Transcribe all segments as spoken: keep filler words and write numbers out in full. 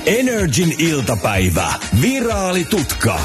Energin iltapäivä. Viraalitutka.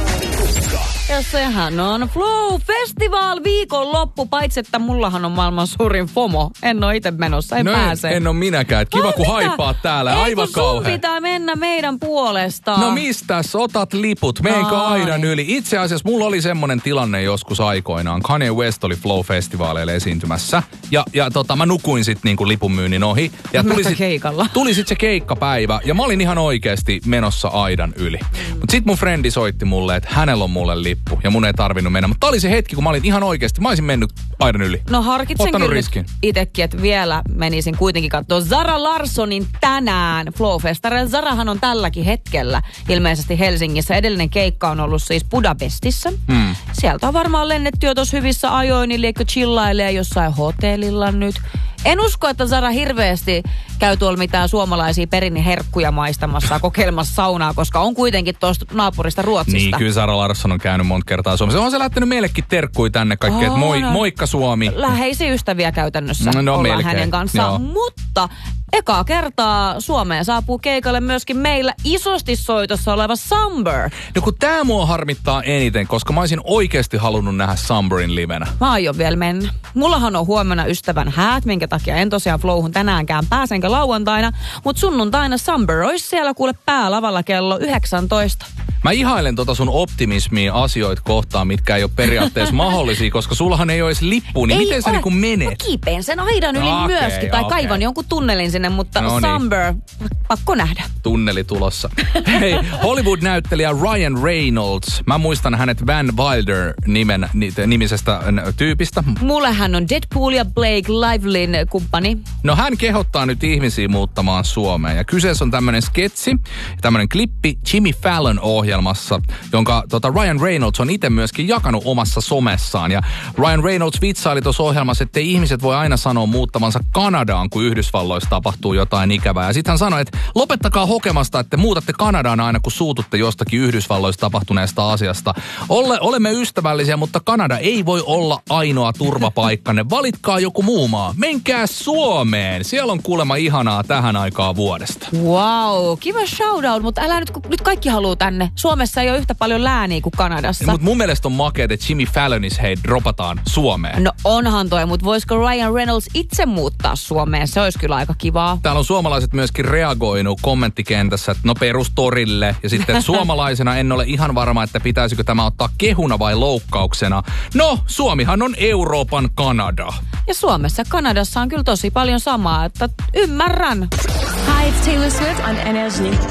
Ja sehän on Flow Festival viikonloppu, paitsi että mullahan on maailman suurin FOMO. En ole itse menossa, en no pääse. En, en ole minäkään. Kiva no, kun mitä? haipaat täällä. Ei, aivan kauhean. Sun pitää mennä meidän puolesta. No mistäs otat liput? Meenkö aidan yli? Itse asiassa mulla oli semmonen tilanne joskus aikoinaan. Kanye West oli Flow Festivaaleille esiintymässä. Ja, ja tota, mä nukuin sit niinku lipunmyynnin ohi. Ja tuli sit, keikalla. tuli sit se keikkapäivä. Ja mä olin ihan oikeesti menossa aidan yli. Mm. Mut sit mun frendi soitti mulle, että hänellä on mulle lippu. Ja mun ei tarvinnut mennä. Mutta tää oli se hetki, kun mä olin ihan oikeesti. Mä olisin mennyt aidan yli. No harkitsen Ottanut kyllä riskin. itekin, että vielä menisin kuitenkin katsoa Zara Larssonin tänään Flow-festareilla. Zarahan on tälläkin hetkellä ilmeisesti Helsingissä. Edellinen keikka on ollut siis Budapestissa. Hmm. Sieltä on varmaan lennetty jo tossa hyvissä ajoin, niin liekö chillailee jossain hotellilla nyt. En usko, että Zara hirveästi käy tuolla mitään suomalaisia perinneherkkuja maistamassa, kokeilemassa saunaa, koska on kuitenkin tuosta naapurista Ruotsista. Niin, kyllä Zara Larsson on käynyt monta kertaa Suomessa. On se lähtenyt meillekin terkkuja tänne kaikkea, että moi, no, moikka Suomi. Läheisiä ystäviä käytännössä no, ollaan melkein. hänen kanssaan, Joo. mutta ekaa kertaa Suomeen saapuu keikalle myöskin meillä isosti soitossa oleva Samber. No kun tää mua harmittaa eniten, koska mä olisin oikeasti halunnut nähdä Samberin livenä. Mä aion vielä mennä. Mullahan on huomenna ystävän häät, minkä takia en tosiaan Flowhun tänäänkään pääse, enkä lauantaina. Mutta sunnuntaina Samber olisi siellä kuule päälavalla kello yhdeksäntoista. Mä ihailen tota sun optimismia asioita kohtaan, mitkä ei ole periaatteessa mahdollisia, koska sullahan ei ole edes lippu, niin ei miten sä ole. niinku menet? Mä kiipeen sen aidan yli Okei, myöskin, tai okei. kaivan jonkun tunnelin sinne, mutta No niin. Samber, pakko nähdä. Tunneli tulossa. Hei, Hollywood-näyttelijä Ryan Reynolds. Mä muistan hänet Van Wilder nimen, nimisestä tyypistä. Mulle hän on Deadpool ja Blake Livelyn kumppani. No hän kehottaa nyt ihmisiä muuttamaan Suomeen. Ja kyseessä on tämmönen sketsi, tämmönen klippi Jimmy Fallon ohjelmassa, jonka tota, Ryan Reynolds on itse myöskin jakanut omassa somessaan. Ja Ryan Reynolds vitsaili tuossa ohjelmassa, että ihmiset voi aina sanoa muuttavansa Kanadaan, kun Yhdysvalloissa tapahtuu jotain ikävää. Ja sitten hän sanoi, että lopettakaa hokemasta, että muutatte Kanadaan aina, kun suututte jostakin Yhdysvalloissa tapahtuneesta asiasta. Ole, olemme ystävällisiä, mutta Kanada ei voi olla ainoa turvapaikkanne. Valitkaa joku muu maa. Menkää Suomeen. Siellä on kuulemma ihanaa tähän aikaan vuodesta. Wow, kiva shoutout, mutta älä nyt, kun nyt kaikki haluaa tänne. Suomessa ei ole yhtä paljon lääniä kuin Kanadassa. Mutta mun mielestä on makeet, että Jimmy Fallonis hei dropataan Suomeen. No onhan toi, mutta voisiko Ryan Reynolds itse muuttaa Suomeen? Se olisi kyllä aika kivaa. Täällä on suomalaiset myöskin reagoinut kommenttikentässä, että no perustorille. Ja sitten että suomalaisena en ole ihan varma, että pitäisikö tämä ottaa kehuna vai loukkauksena. No, Suomihan on Euroopan Kanada. Ja Suomessa ja Kanadassa on kyllä tosi paljon samaa, että ymmärrän. Hi, it's Taylor Swift on Energy.